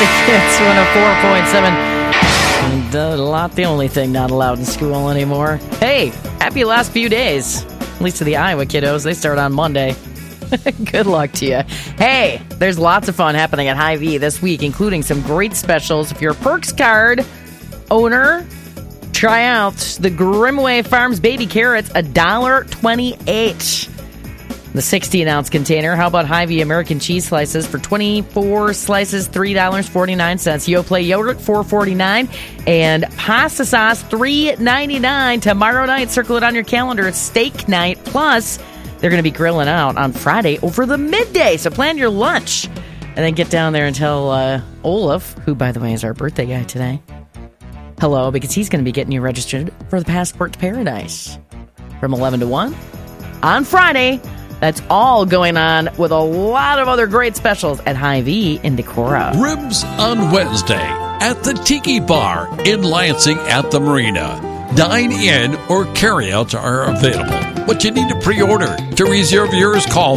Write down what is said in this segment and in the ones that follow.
It's 104.7. And not the only thing not allowed in school anymore. Hey, happy last few days. At least to the Iowa kiddos. They start on Monday. Good luck to you. Hey, there's lots of fun happening at Hy-Vee this week, including some great specials. If you're a Perks card owner, try out the Grimway Farms baby carrots, $1.28. The 16-ounce container. How about Hy-Vee American cheese slices for 24 slices, $3.49. Yoplait yogurt, $4.49. And pasta sauce, $3.99. Tomorrow night, circle it on your calendar. It's steak night. Plus, they're going to be grilling out on Friday over the midday. So plan your lunch. And then get down there and tell Olaf, who, by the way, is our birthday guy today, hello, because he's going to be getting you registered for the Passport to Paradise from 11 to 1 on Friday. That's all going on with a lot of other great specials at Hy-Vee in Decorah. Ribs on Wednesday at the Tiki Bar in Lansing at the Marina. Dine-in or carry-outs are available, but you need to pre-order. To reserve yours, call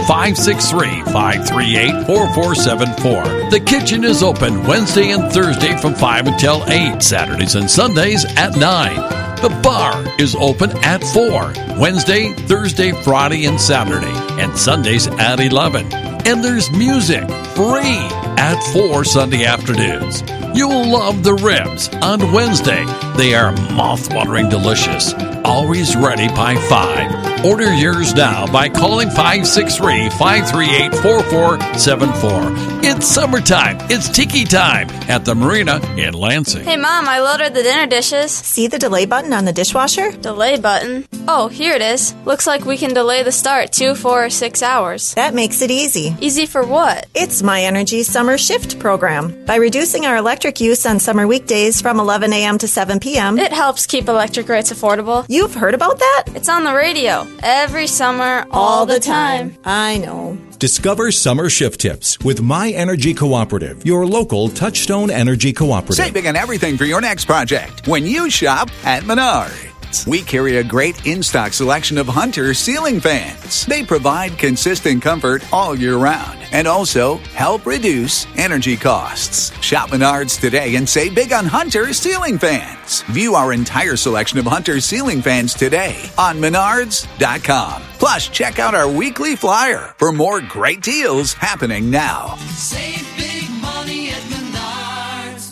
563-538-4474. The kitchen is open Wednesday and Thursday from 5 until 8, Saturdays and Sundays at 9. The bar is open at 4, Wednesday, Thursday, Friday, and Saturday, and Sundays at 11. And there's music, free, at 4 Sunday afternoons. You'll love the ribs on Wednesday. They are mouth-watering delicious, always ready by 5. Order yours now by calling 563-538-4474. It's summertime. It's tiki time at the Marina in Lansing. Hey, Mom, I loaded the dinner dishes. See the delay button on the dishwasher? Delay button? Oh, here it is. Looks like we can delay the start 2, 4, or 6 hours. That makes it easy. Easy for what? It's My Energy Summer Shift program. By reducing our electric use on summer weekdays from 11 a.m. to 7 p.m., It helps keep electric rates affordable. You've heard about that? It's on the radio. Every summer, all the time. I know. Discover summer shift tips with My Energy Cooperative, your local Touchstone Energy Cooperative. Save big on everything for your next project when you shop at Menards. We carry a great in-stock selection of Hunter ceiling fans. They provide consistent comfort all year round and also help reduce energy costs. Shop Menards today and save big on Hunter ceiling fans. View our entire selection of Hunter ceiling fans today on Menards.com. Plus, check out our weekly flyer for more great deals happening now. Save big money at Menards.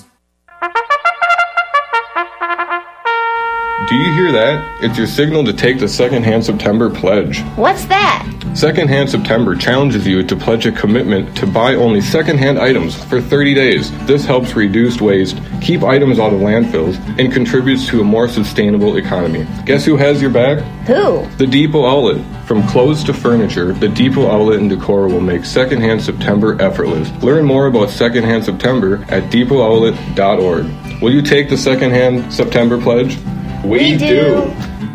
Do you hear that? It's your signal to take the Secondhand September pledge. What's that? Secondhand September challenges you to pledge a commitment to buy only secondhand items for 30 days. This helps reduce waste, keep items out of landfills, and contributes to a more sustainable economy. Guess who has your back? Who? The Depot Outlet. From clothes to furniture, the Depot Outlet in Decorah will make Secondhand September effortless. Learn more about Secondhand September at depotoutlet.org. Will you take the Secondhand September pledge? We do.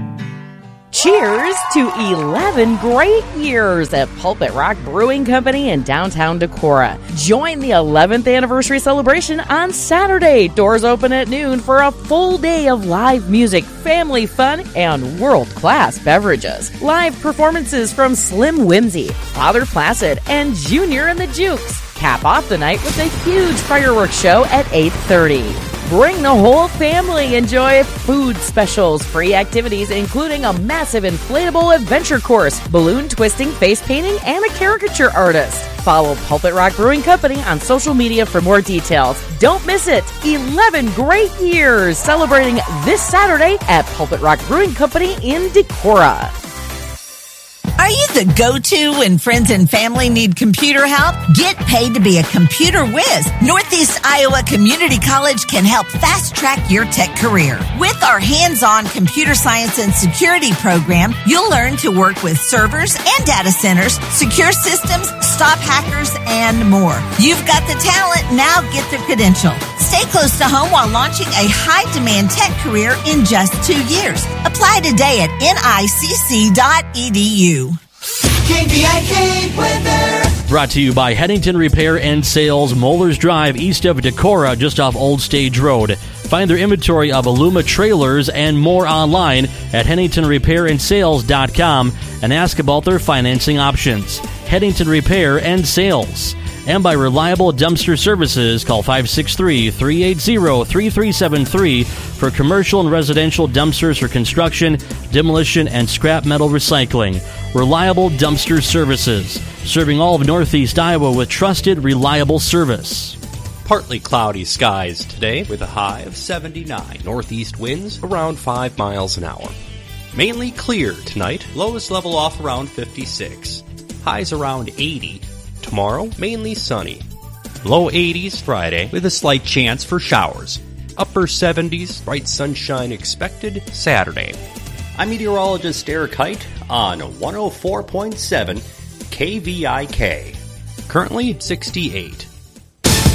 Cheers to 11 great years at Pulpit Rock Brewing Company in downtown Decorah. Join the 11th anniversary celebration on Saturday. Doors open at noon for a full day of live music, family fun, and world-class beverages. Live performances from Slim Whimsy, Father Placid, and Junior and the Jukes. Cap off the night with a huge fireworks show at 8:30. Bring the whole family. Enjoy food specials, free activities, including a massive inflatable adventure course, balloon twisting, face painting, and a caricature artist. Follow Pulpit Rock Brewing Company on social media for more details. Don't miss it. 11 great years celebrating this Saturday at Pulpit Rock Brewing Company in Decorah. Are you the go-to when friends and family need computer help? Get paid to be a computer whiz. Northeast Iowa Community College can help fast-track your tech career. With our hands-on computer science and security program, you'll learn to work with servers and data centers, secure systems, stop hackers, and more. You've got the talent, now get the credential. Stay close to home while launching a high-demand tech career in just 2 years. Apply today at nicc.edu. KVIK weather. Brought to you by Headington Repair and Sales, Mollers Drive, east of Decorah, just off Old Stage Road. Find their inventory of Aluma trailers and more online at HeadingtonRepairandSales.com and ask about their financing options. Headington Repair and Sales. and by Reliable Dumpster Services. Call 563-380-3373 for commercial and residential dumpsters for construction, demolition, and scrap metal recycling. Reliable Dumpster Services, serving all of Northeast Iowa with trusted, reliable service. Partly cloudy skies today with a high of 79. Northeast winds around 5 miles an hour. Mainly clear tonight. Lows level off around 56. Highs around 80. Tomorrow, mainly sunny. Low 80s Friday with a slight chance for showers. Upper 70s, bright sunshine expected Saturday. I'm meteorologist Eric Height on 104.7 KVIK. Currently 68.